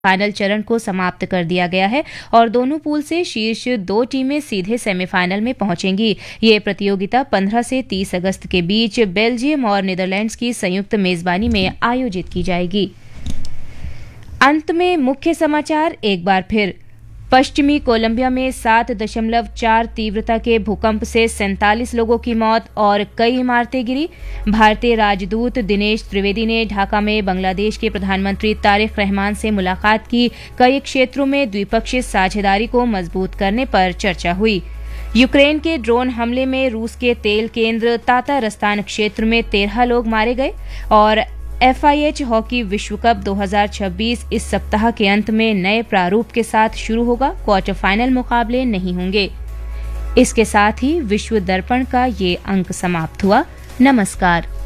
Final चरण को समाप्त कर दिया गया है और दोनों पूल से शीर्ष 2 टीमें सीधे सेमीफाइनल में पहुंचेंगी। ये प्रतियोगिता 15 से 30 अगस्त के बीच बेल्जियम और नीदरलैंड्स की संयुक्त मेजबानी में आयोजित की जाएगी। अंत में मुख्य समाचार एक बार फिर। पश्चिमी कोलंबिया में 7.4 तीव्रता के भूकंप से 47 लोगों की मौत और कई इमारतें गिरी। भारतीय राजदूत दिनेश त्रिवेदी ने ढाका में बांग्लादेश के प्रधानमंत्री तारिक रहमान से मुलाकात की। कई क्षेत्रों में द्विपक्षीय साझेदारी को मजबूत करने पर चर्चा हुई। यूक्रेन के ड्रोन हमले में रूस के तेल केंद्र तातारस्तान क्षेत्र में 13 लोग मारे गए और FIH हॉकी विश्व कप 2026 इस सप्ताह के अंत में नए प्रारूप के साथ शुरू होगा। क्वार्टर फाइनल मुकाबले नहीं होंगे। इसके साथ ही विश्व दर्पण का ये अंक समाप्त हुआ। नमस्कार।